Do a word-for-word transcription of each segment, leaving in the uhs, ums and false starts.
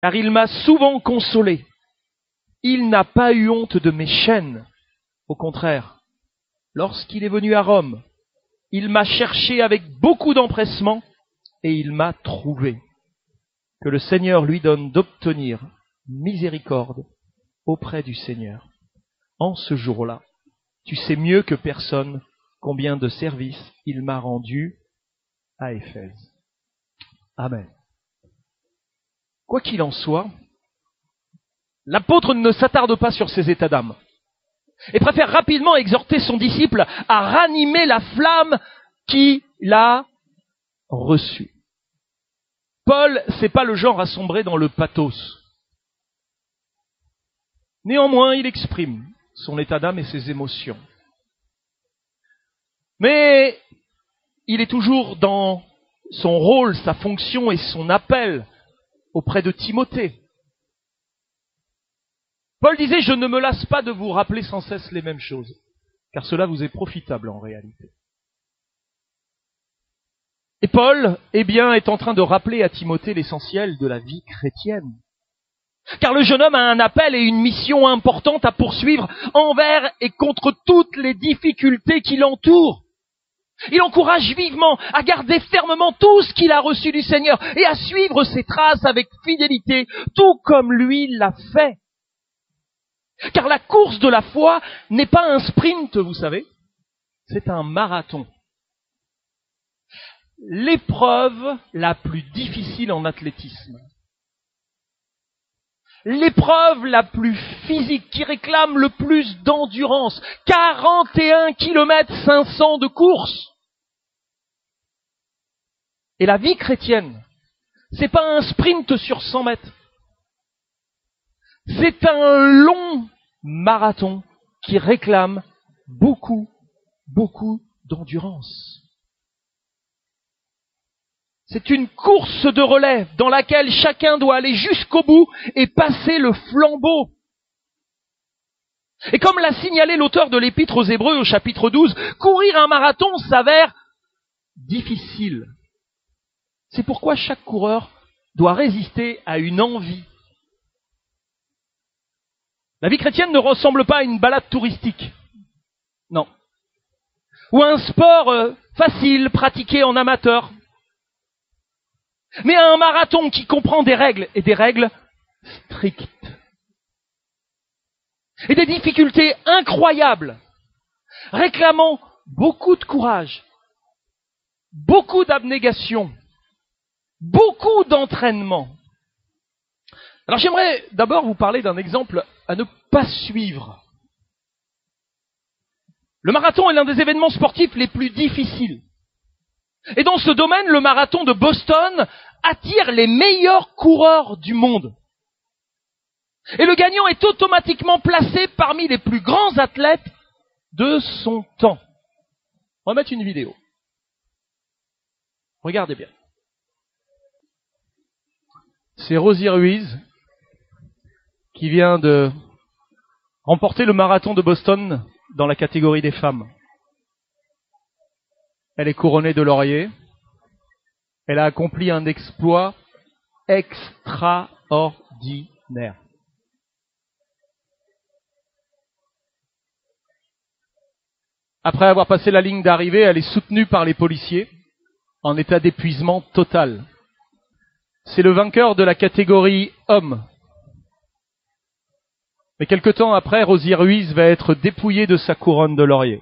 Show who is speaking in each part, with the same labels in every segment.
Speaker 1: car il m'a souvent consolé. Il n'a pas eu honte de mes chaînes. Au contraire, lorsqu'il est venu à Rome, il m'a cherché avec beaucoup d'empressement et il m'a trouvé. Que le Seigneur lui donne d'obtenir miséricorde auprès du Seigneur. En ce jour-là, tu sais mieux que personne combien de services il m'a rendu à Éphèse. Amen. Quoi qu'il en soit, l'apôtre ne s'attarde pas sur ses états d'âme et préfère rapidement exhorter son disciple à ranimer la flamme qui l'a reçue. Paul, c'est pas le genre à sombrer dans le pathos. Néanmoins, il exprime son état d'âme et ses émotions. Mais il est toujours dans son rôle, sa fonction et son appel auprès de Timothée. Paul disait, je ne me lasse pas de vous rappeler sans cesse les mêmes choses, car cela vous est profitable en réalité. Et Paul, eh bien, est en train de rappeler à Timothée l'essentiel de la vie chrétienne. Car le jeune homme a un appel et une mission importante à poursuivre envers et contre toutes les difficultés qui l'entourent. Il encourage vivement à garder fermement tout ce qu'il a reçu du Seigneur et à suivre ses traces avec fidélité, tout comme lui l'a fait. Car la course de la foi n'est pas un sprint, vous savez, c'est un marathon. L'épreuve la plus difficile en athlétisme. L'épreuve la plus physique qui réclame le plus d'endurance. quarante et un kilomètres cinq cents de course. Et la vie chrétienne, c'est pas un sprint sur cent mètres. C'est un long marathon qui réclame beaucoup, beaucoup d'endurance. C'est une course de relais dans laquelle chacun doit aller jusqu'au bout et passer le flambeau. Et comme l'a signalé l'auteur de l'Épître aux Hébreux au chapitre douze, courir un marathon s'avère difficile. C'est pourquoi chaque coureur doit résister à une envie. La vie chrétienne ne ressemble pas à une balade touristique. Non. Ou à un sport facile pratiqué en amateur. Mais à un marathon qui comprend des règles, et des règles strictes. Et des difficultés incroyables, réclamant beaucoup de courage, beaucoup d'abnégation, beaucoup d'entraînement. Alors j'aimerais d'abord vous parler d'un exemple à ne pas suivre. Le marathon est l'un des événements sportifs les plus difficiles. Et dans ce domaine, le marathon de Boston attire les meilleurs coureurs du monde. Et le gagnant est automatiquement placé parmi les plus grands athlètes de son temps. On va mettre une vidéo. Regardez bien. C'est Rosie Ruiz qui vient de remporter le marathon de Boston dans la catégorie des femmes. Elle est couronnée de lauriers. Elle a accompli un exploit extraordinaire. Après avoir passé la ligne d'arrivée, elle est soutenue par les policiers en état d'épuisement total. C'est le vainqueur de la catégorie hommes. Mais quelque temps après, Rosie Ruiz va être dépouillée de sa couronne de laurier.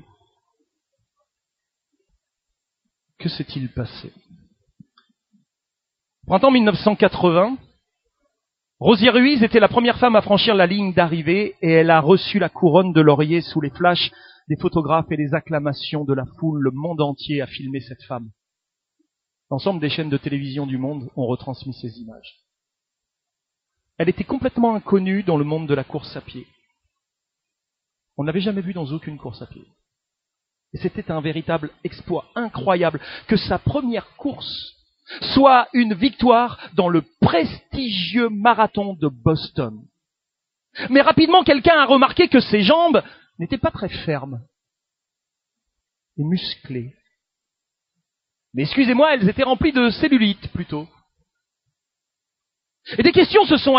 Speaker 1: Que s'est-il passé? Printemps mille neuf cent quatre-vingts, Rosie Ruiz était la première femme à franchir la ligne d'arrivée et elle a reçu la couronne de laurier sous les flashs des photographes et les acclamations de la foule. Le monde entier a filmé cette femme. L'ensemble des chaînes de télévision du monde ont retransmis ces images. Elle était complètement inconnue dans le monde de la course à pied. On n'avait jamais vu dans aucune course à pied. Et c'était un véritable exploit incroyable que sa première course soit une victoire dans le prestigieux marathon de Boston. Mais rapidement, quelqu'un a remarqué que ses jambes n'étaient pas très fermes et musclées. Mais excusez-moi, elles étaient remplies de cellulite plutôt. Et des questions se sont